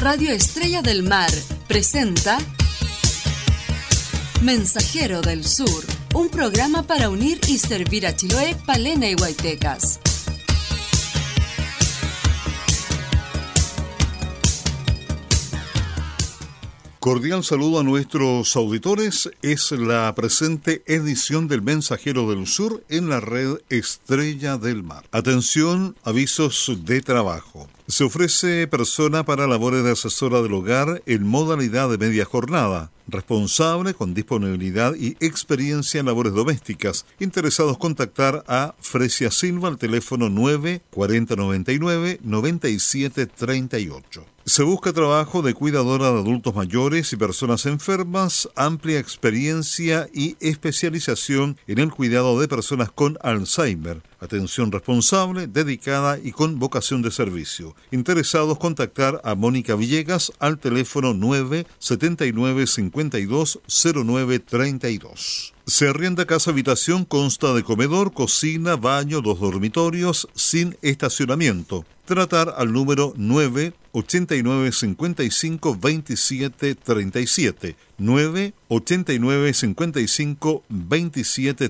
Radio Estrella del Mar presenta Mensajero del Sur, un programa para unir y servir a Chiloé, Palena y Huaytecas. Cordial saludo a nuestros auditores. Es la presente edición del Mensajero del Sur en la red Estrella del Mar. Atención, avisos de trabajo. Se ofrece persona para labores de asesora del hogar en modalidad de media jornada, responsable con disponibilidad y experiencia en labores domésticas. Interesados contactar a Fresia Silva al teléfono 9 4099 9738. Se busca trabajo de cuidadora de adultos mayores y personas enfermas, amplia experiencia y especialización en el cuidado de personas con Alzheimer. Atención responsable, dedicada y con vocación de servicio. Interesados contactar a Mónica Villegas al teléfono 9 79 52 09 32. Se arrienda casa habitación, consta de comedor, cocina, baño, 2 dormitorios, sin estacionamiento. Tratar al número 9 89 55 27 37. 9 89 55 27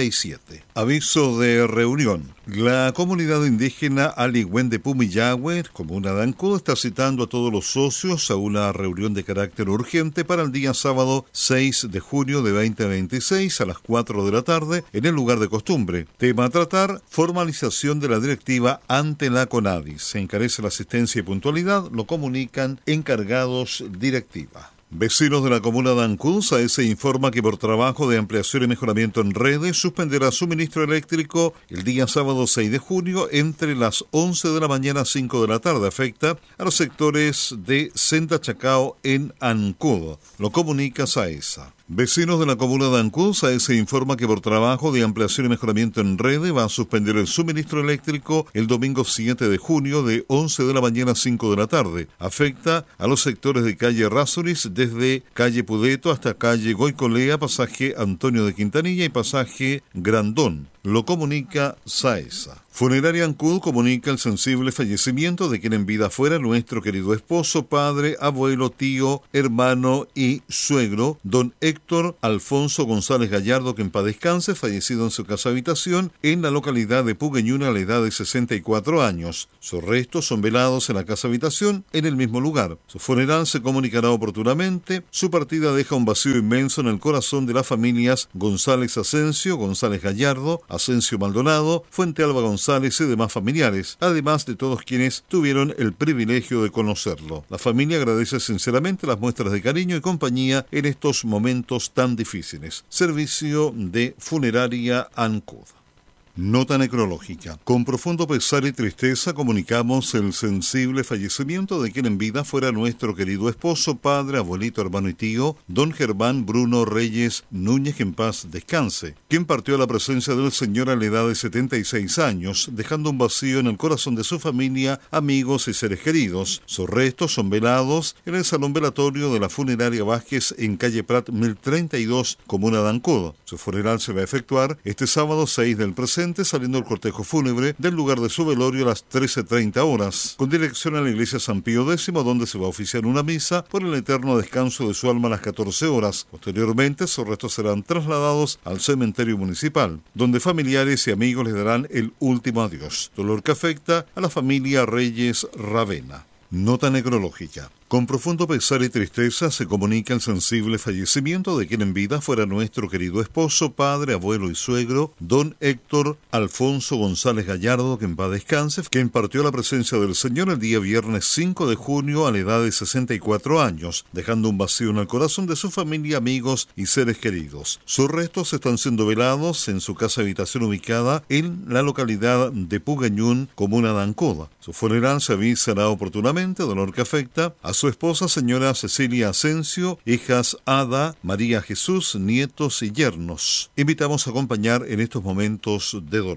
37. Aviso de reunión. La comunidad indígena Aligüén de Pumillahue, comuna de Ancud, está citando a todos los socios a una reunión de carácter urgente para el día sábado 6 de junio de 2026 a las 4 de la tarde en el lugar de costumbre. Tema a tratar: formalización de la directiva ante la CONADIS. Se encarece la asistencia y puntualidad, lo comunican encargados directiva. Vecinos de la comuna de Ancud, se informa que por trabajo de ampliación y mejoramiento en redes suspenderá suministro eléctrico el día sábado 6 de junio entre las 11 de la mañana a 5 de la tarde. Afecta a los sectores de Senda Chacao en Ancud. Lo comunica SAESA. Vecinos de la comuna de Ancud, se informa que por trabajo de ampliación y mejoramiento en redes va a suspender el suministro eléctrico el domingo 7 de junio de 11 de la mañana a 5 de la tarde. Afecta a los sectores de calle Errázuriz desde calle Pudeto hasta calle Goicolea, pasaje Antonio de Quintanilla y pasaje Grandón. Lo comunica SAESA. Funeraria Ancud comunica el sensible fallecimiento de quien en vida fuera nuestro querido esposo, padre, abuelo, tío, hermano y suegro, don Héctor Alfonso González Gallardo, que en paz descanse, fallecido en su casa habitación en la localidad de Pugueñuna a la edad de 64 años. Sus restos son velados en la casa habitación en el mismo lugar. Su funeral se comunicará oportunamente. Su partida deja un vacío inmenso en el corazón de las familias González Asensio, González Gallardo, Asensio Maldonado, Fuente Alba González y demás familiares, además de todos quienes tuvieron el privilegio de conocerlo. La familia agradece sinceramente las muestras de cariño y compañía en estos momentos tan difíciles. Servicio de Funeraria Ancud. Nota necrológica. Con profundo pesar y tristeza comunicamos el sensible fallecimiento de quien en vida fuera nuestro querido esposo, padre, abuelito, hermano y tío, don Germán Bruno Reyes Núñez, que en paz descanse, quien partió a la presencia del Señor a la edad de 76 años, dejando un vacío en el corazón de su familia, amigos y seres queridos. Sus restos son velados en el salón velatorio de la Funeraria Vázquez en calle Prat 1032, comuna de Ancud. Su funeral se va a efectuar este sábado 6 del presente, saliendo el cortejo fúnebre del lugar de su velorio a las 13:30 horas, con dirección a la iglesia San Pío X, donde se va a oficiar una misa por el eterno descanso de su alma a las 14 horas. Posteriormente, sus restos serán trasladados al cementerio municipal, donde familiares y amigos les darán el último adiós. Dolor que afecta a la familia Reyes Ravena. Nota necrológica. Con profundo pesar y tristeza se comunica el sensible fallecimiento de quien en vida fuera nuestro querido esposo, padre, abuelo y suegro, don Héctor Alfonso González Gallardo, que en paz descanse, que impartió la presencia del Señor el día viernes 5 de junio a la edad de 64 años, dejando un vacío en el corazón de su familia, amigos y seres queridos. Sus restos están siendo velados en su casa habitación ubicada en la localidad de Pugueñún, comuna de Ancud. Su funeral se avisará oportunamente, dolor que afecta a su esposa, señora Cecilia Asensio, hijas Ada, María Jesús, nietos y yernos. Invitamos a acompañar en estos momentos de dolor.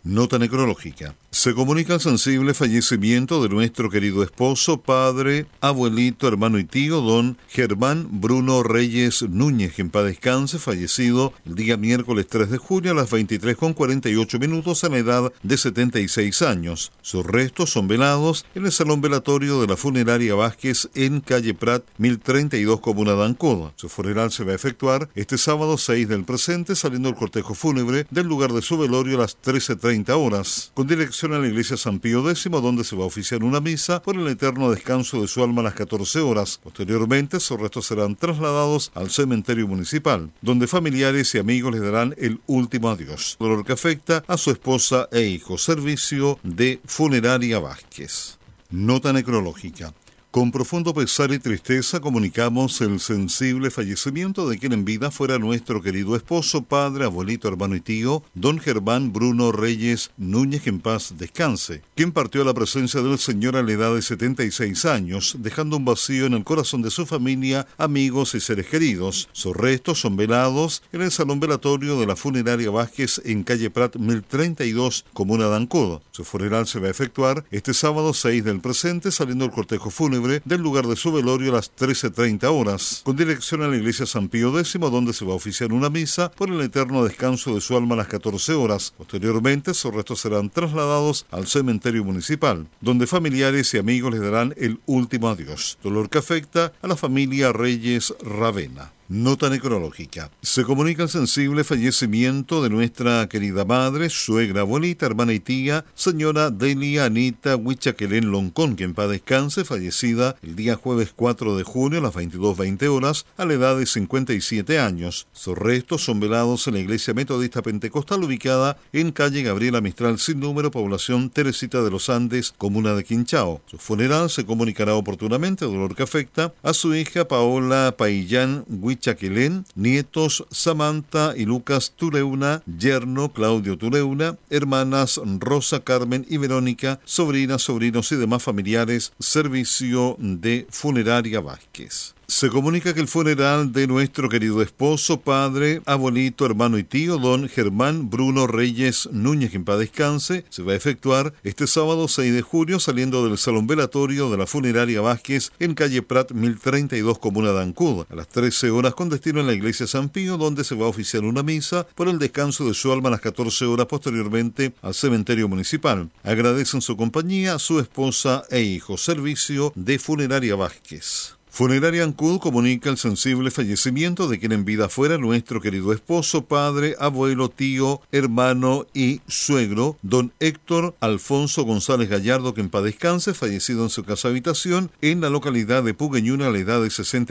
Nota necrológica. Se comunica el sensible fallecimiento de nuestro querido esposo, padre, abuelito, hermano y tío, don Germán Bruno Reyes Núñez, que en paz descanse, fallecido el día miércoles 3 de junio a las 23:48 a la edad de 76 años. Sus restos son velados en el salón velatorio de la funeraria Vázquez en calle Prat, 1032, comuna de Ancoda. Su funeral se va a efectuar este sábado 6 del presente, saliendo el cortejo fúnebre del lugar de su velorio a las 13:30 horas, con dirección a la iglesia San Pío X, donde se va a oficiar una misa por el eterno descanso de su alma a las 14 horas. Posteriormente, sus restos serán trasladados al cementerio municipal, donde familiares y amigos le darán el último adiós. Dolor que afecta a su esposa e hijos. Servicio de Funeraria Vázquez. Nota necrológica. Con profundo pesar y tristeza comunicamos el sensible fallecimiento de quien en vida fuera nuestro querido esposo, padre, abuelito, hermano y tío, don Germán Bruno Reyes Núñez, que en paz descanse, quien partió a la presencia del Señor a la edad de 76 años, dejando un vacío en el corazón de su familia, amigos y seres queridos. Sus restos son velados en el salón velatorio de la funeraria Vázquez en calle Prat 1032, comuna de Ancoda. Su funeral se va a efectuar este sábado 6 del presente, saliendo el cortejo fúnebre del lugar de su velorio a las 13:30 horas, con dirección a la iglesia San Pío X, donde se va a oficiar una misa por el eterno descanso de su alma a las 14 horas. Posteriormente, sus restos serán trasladados al cementerio municipal, donde familiares y amigos le darán el último adiós. Dolor que afecta a la familia Reyes Ravena. Nota necrológica. Se comunica el sensible fallecimiento de nuestra querida madre, suegra, abuelita, hermana y tía, señora Delia Anita Huichaquelén Loncón, que en paz descanse, fallecida el día jueves 4 de junio a las 22:20 horas, a la edad de 57 años. Sus restos son velados en la iglesia metodista pentecostal ubicada en calle Gabriela Mistral sin número, población Teresita de los Andes, comuna de Quinchao. Su funeral se comunicará oportunamente, dolor que afecta a su hija Paola Paillán Huichaquelén, nietos Samantha y Lucas Tureuna, yerno Claudio Tureuna, hermanas Rosa, Carmen y Verónica, sobrinas, sobrinos y demás familiares. Servicio de Funeraria Vázquez. Se comunica que el funeral de nuestro querido esposo, padre, abuelito, hermano y tío, don Germán Bruno Reyes Núñez, que en paz descanse, se va a efectuar este sábado 6 de junio, saliendo del salón velatorio de la funeraria Vázquez en calle Prat 1032, comuna de Ancud, a las 13 horas, con destino en la iglesia San Pío, donde se va a oficiar una misa por el descanso de su alma a las 14 horas, posteriormente al cementerio municipal. Agradecen su compañía su esposa e hijos. Servicio de Funeraria Vázquez. Funeraria Ancud comunica el sensible fallecimiento de quien en vida fuera nuestro querido esposo, padre, abuelo, tío, hermano y suegro, don Héctor Alfonso González Gallardo, que en paz descanse, fallecido en su casa habitación en la localidad de Pugueñuna a la edad de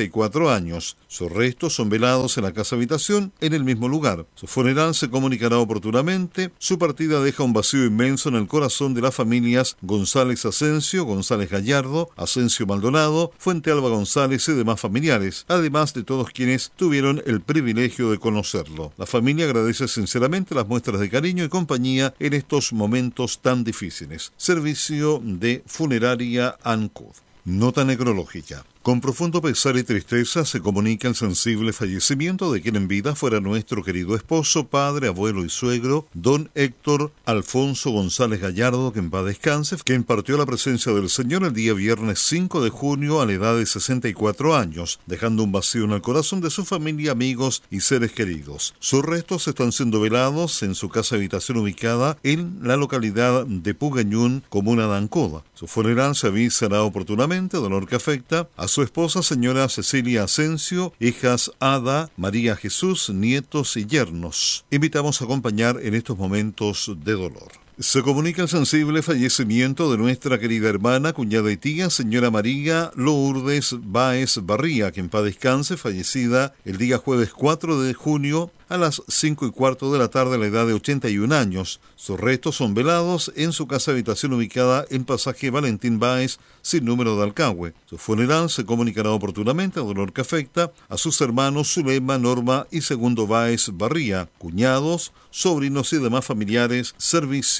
64 años. Sus restos son velados en la casa habitación en el mismo lugar. Su funeral se comunicará oportunamente. Su partida deja un vacío inmenso en el corazón de las familias González Asensio, González Gallardo, Asensio Maldonado, Fuente Alba González y demás familiares, además de todos quienes tuvieron el privilegio de conocerlo. La familia agradece sinceramente las muestras de cariño y compañía en estos momentos tan difíciles. Servicio de Funeraria Ancud. Nota necrológica. Con profundo pesar y tristeza se comunica el sensible fallecimiento de quien en vida fuera nuestro querido esposo, padre, abuelo y suegro, don Héctor Alfonso González Gallardo, que en paz descanse, quien partió a la presencia del Señor el día viernes 5 de junio a la edad de 64 años, dejando un vacío en el corazón de su familia, amigos y seres queridos. Sus restos están siendo velados en su casa habitación ubicada en la localidad de Pugueñún, comuna de Ancoda. Su funeral se avisará oportunamente, dolor que afecta a su esposa, señora Cecilia Asensio, hijas Ada, María Jesús, nietos y yernos. Invitamos a acompañar en estos momentos de dolor. Se comunica el sensible fallecimiento de nuestra querida hermana, cuñada y tía, señora María Lourdes Báez Barría, que en paz descanse, fallecida el día jueves 4 de junio a las 5:15 de la tarde a la edad de 81 años. Sus restos son velados en su casa habitación ubicada en pasaje Valentín Báez, sin número de Alcagüe. Su funeral se comunicará oportunamente, a dolor que afecta a sus hermanos Zulema, Norma y Segundo Báez Barría, cuñados, sobrinos y demás familiares. Servicio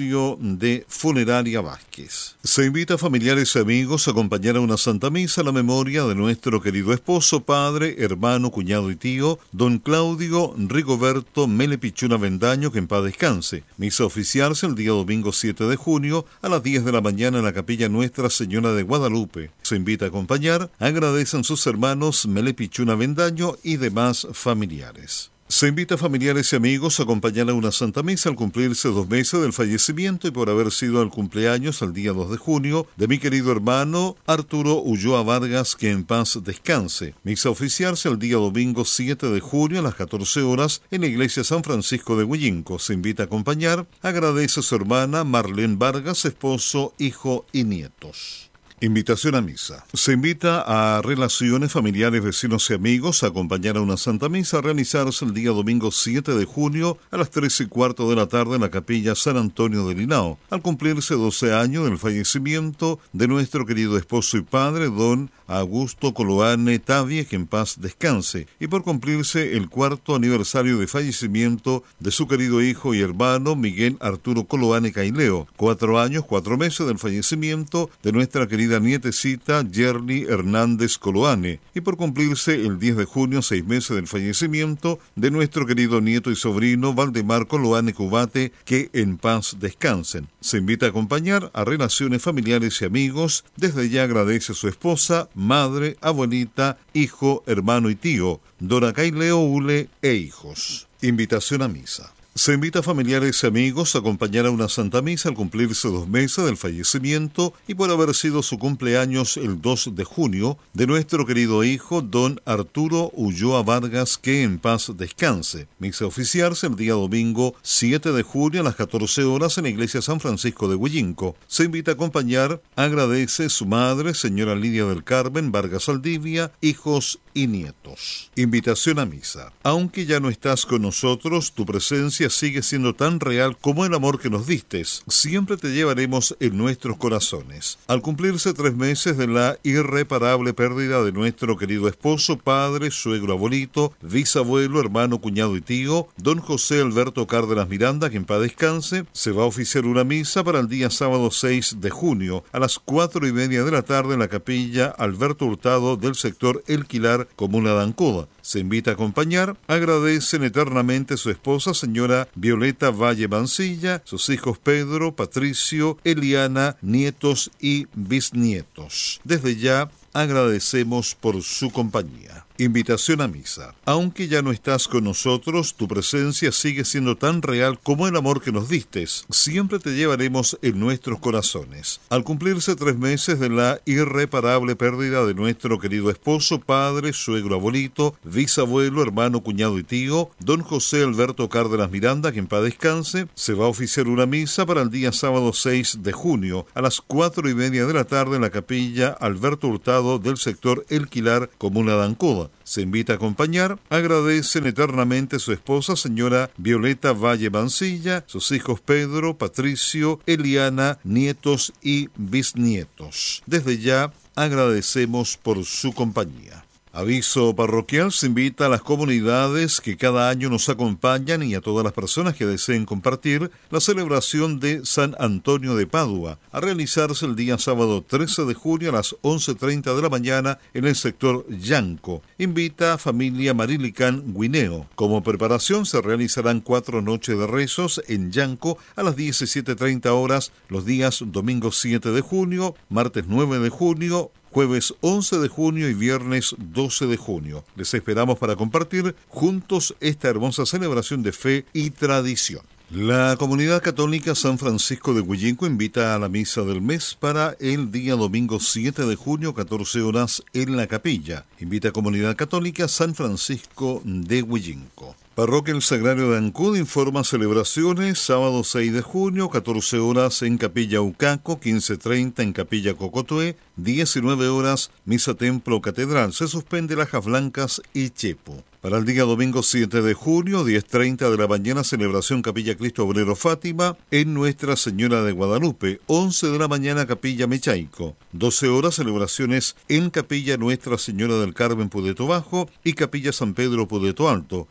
consultorio de Funeraria Vázquez. Se invita a familiares y amigos a acompañar a una Santa Misa a la memoria de nuestro querido esposo, padre, hermano, cuñado y tío, don Claudio Rigoberto Mele Pichuna Avendaño, que en paz descanse. Misa oficiarse el día domingo 7 de junio a las 10 de la mañana en la capilla Nuestra Señora de Guadalupe. Se invita a acompañar, agradecen sus hermanos Mele Pichuna Avendaño y demás familiares. Se invita a familiares y amigos a acompañar a una Santa Misa al cumplirse 2 meses del fallecimiento y por haber sido el cumpleaños el día 2 de junio de mi querido hermano Arturo Ulloa Vargas, que en paz descanse. Misa oficiarse el día domingo 7 de junio a las 14 horas en la iglesia San Francisco de Huillinco. Se invita a acompañar, agradece a su hermana Marlene Vargas, esposo, hijo y nietos. Invitación a misa. Se invita a relaciones familiares, vecinos y amigos a acompañar a una Santa Misa a realizarse el día domingo 7 de junio a las 3:15 de la tarde en la capilla San Antonio del Henao, al cumplirse 12 años del fallecimiento de nuestro querido esposo y padre, don Augusto Coloane Tavie, que en paz descanse, y por cumplirse el 4º aniversario de fallecimiento de su querido hijo y hermano Miguel Arturo Coloane Caileo, 4 años, 4 meses del fallecimiento de nuestra querida nietecita Yerli Hernández Coloane, y por cumplirse el 10 de junio 6 meses del fallecimiento de nuestro querido nieto y sobrino Valdemar Coloane Cubate, que en paz descansen. Se invita a acompañar a relaciones familiares y amigos. Desde ya agradece a su esposa, madre, abuelita, hijo, hermano y tío, Dora Caileo Ule e hijos. Invitación a misa. Se invita a familiares y amigos a acompañar a una Santa Misa al cumplirse 2 meses del fallecimiento y por haber sido su cumpleaños el 2 de junio de nuestro querido hijo, don Arturo Ulloa Vargas, que en paz descanse. Misa oficiarse el día domingo 7 de junio a las 14 horas en la iglesia San Francisco de Huillinco. Se invita a acompañar, agradece su madre, señora Lidia del Carmen Vargas Aldivia, hijos y nietos. Invitación a misa. Aunque ya no estás con nosotros, tu presencia sigue siendo tan real como el amor que nos distes. Siempre te llevaremos en nuestros corazones. Al cumplirse 3 meses de la irreparable pérdida de nuestro querido esposo, padre, suegro, abuelito, bisabuelo, hermano, cuñado y tío, don José Alberto Cárdenas Miranda, que en paz descanse, se va a oficiar una misa para el día sábado 6 de junio a las 4:30 de la tarde en la capilla Alberto Hurtado del sector El Quilar, comuna de Ancoa. Se invita a acompañar, agradecen eternamente a su esposa, señora Violeta Valle Mancilla, sus hijos Pedro, Patricio, Eliana, nietos y bisnietos. Desde ya agradecemos por su compañía. Invitación a misa. Aunque ya no estás con nosotros, tu presencia sigue siendo tan real como el amor que nos distes. Siempre te llevaremos en nuestros corazones. Al cumplirse 3 meses de la irreparable pérdida de nuestro querido esposo, padre, suegro, abuelito, bisabuelo, hermano, cuñado y tío, don José Alberto Cárdenas Miranda, que en paz descanse, se va a oficiar una misa para el día sábado 6 de junio a las 4:30 de la tarde en la capilla Alberto Hurtado del sector El Quilar, comuna de Ancoa. Se invita a acompañar, agradecen eternamente a su esposa, señora Violeta Valle Mancilla, sus hijos Pedro, Patricio, Eliana, nietos y bisnietos. Desde ya agradecemos por su compañía. Aviso parroquial: se invita a las comunidades que cada año nos acompañan y a todas las personas que deseen compartir la celebración de San Antonio de Padua, a realizarse el día sábado 13 de junio a las 11:30 de la mañana en el sector Yanco. Invita a familia Marilicán Guineo. Como preparación se realizarán 4 noches de rezos en Yanco a las 17:30 horas los días domingo 7 de junio, martes 9 de junio, jueves 11 de junio y viernes 12 de junio. Les esperamos para compartir juntos esta hermosa celebración de fe y tradición. La Comunidad Católica San Francisco de Huillinco invita a la misa del mes para el día domingo 7 de junio, 14 horas en la capilla. Invita a Comunidad Católica San Francisco de Huillinco. Parroquia El Sagrario de Ancud informa celebraciones: sábado 6 de junio, 14 horas en Capilla Ucaco, 15:30 en Capilla Cocotué, 19 horas Misa Templo Catedral. Se suspende Lajas Blancas y Chepo. Para el día domingo 7 de junio, 10:30 de la mañana, celebración Capilla Cristo Obrero Fátima en Nuestra Señora de Guadalupe. 11 de la mañana, Capilla Mechaico. 12 horas, celebraciones en Capilla Nuestra Señora del Carmen Pudeto Bajo y Capilla San Pedro Pudeto Alto. 10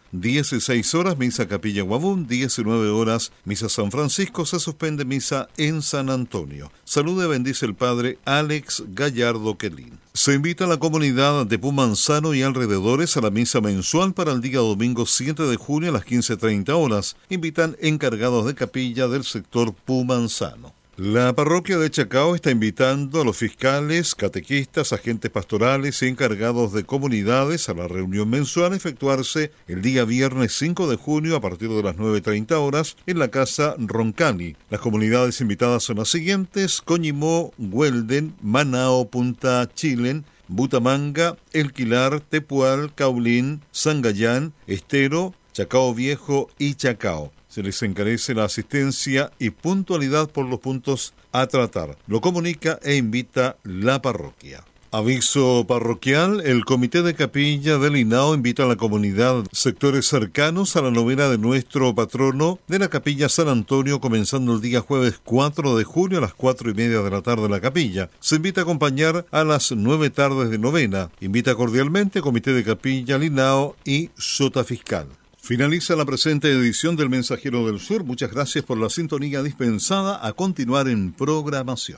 16 horas, misa Capilla Guabún. 19 horas, misa San Francisco. Se suspende misa en San Antonio. Saluda y bendice el padre Alex Gallardo Quelín. Se invita a la comunidad de Pumanzano y alrededores a la misa mensual para el día domingo 7 de junio a las 15:30 horas. Invitan encargados de capilla del sector Pumanzano. La parroquia de Chacao está invitando a los fiscales, catequistas, agentes pastorales y encargados de comunidades a la reunión mensual a efectuarse el día viernes 5 de junio a partir de las 9:30 horas en la Casa Roncani. Las comunidades invitadas son las siguientes: Coñimó, Huelden, Manao, Punta Chilen, Butamanga, El Quilar, Tepual, Caulín, Sangayán, Estero, Chacao Viejo y Chacao. Se les encarece la asistencia y puntualidad por los puntos a tratar. Lo comunica e invita la parroquia. Aviso parroquial: el Comité de Capilla del Hinao invita a la comunidad sectores cercanos a la novena de nuestro patrono de la Capilla San Antonio, comenzando el día jueves 4 de junio a las 4:30 de la tarde en la capilla. Se invita a acompañar a las 9 tardes de novena. Invita cordialmente Comité de Capilla del Hinao y Sota Fiscal. Finaliza la presente edición del Mensajero del Sur. Muchas gracias por la sintonía dispensada. A continuar en programación.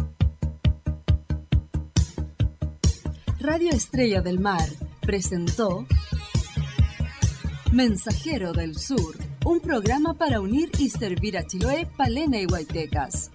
Radio Estrella del Mar presentó Mensajero del Sur, un programa para unir y servir a Chiloé, Palena y Huaytecas.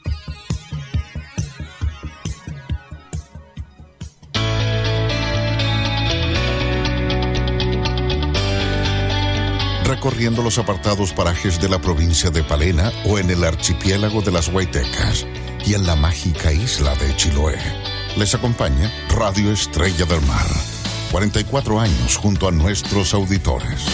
Recorriendo los apartados parajes de la provincia de Palena o en el archipiélago de las Huaytecas y en la mágica isla de Chiloé. Les acompaña Radio Estrella del Mar. 44 años junto a nuestros auditores.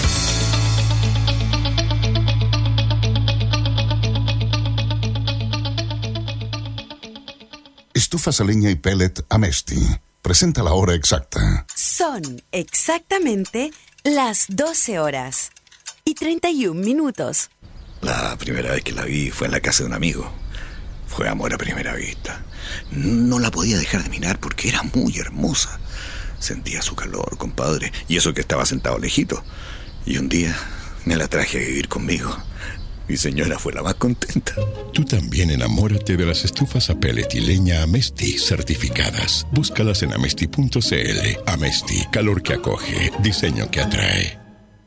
Estufas a leña y pellet Amesti. Presenta la hora exacta. Son exactamente las 12 horas y 31 minutos. La primera vez que la vi fue en la casa de un amigo. Fue amor a primera vista. No la podía dejar de mirar porque era muy hermosa. Sentía su calor, compadre, y eso que estaba sentado lejito. Y un día me la traje a vivir conmigo. Mi señora fue la más contenta. Tú también enamórate de las estufas a pellet y leña Amesti certificadas. Búscalas en amesti.cl. Amesti, calor que acoge, diseño que atrae.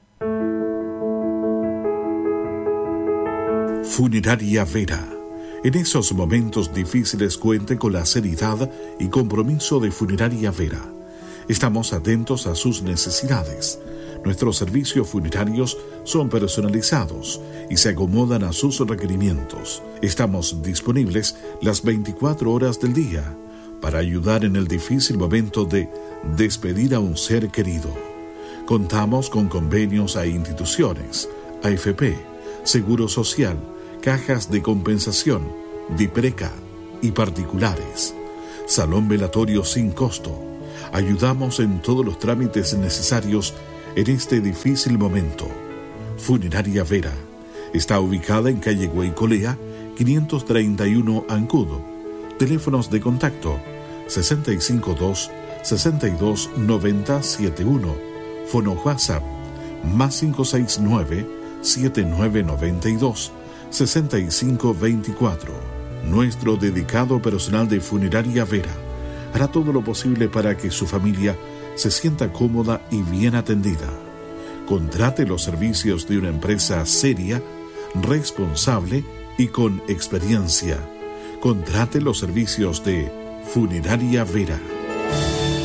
Funeraria Vera. En esos momentos difíciles cuente con la seriedad y compromiso de Funeraria Vera. Estamos atentos a sus necesidades. Nuestros servicios funerarios son personalizados y se acomodan a sus requerimientos. Estamos disponibles las 24 horas del día para ayudar en el difícil momento de despedir a un ser querido. Contamos con convenios a instituciones, AFP, Seguro Social, cajas de compensación, DIPRECA y particulares. Salón velatorio sin costo. Ayudamos en todos los trámites necesarios en este difícil momento. Funeraria Vera está ubicada en calle Huaycolea, 531 Ancudo. Teléfonos de contacto 652-629071. Fono WhatsApp más 569-7992-6524. Nuestro dedicado personal de Funeraria Vera hará todo lo posible para que su familia se sienta cómoda y bien atendida. Contrate los servicios de una empresa seria, responsable y con experiencia. Contrate los servicios de Funeraria Vera.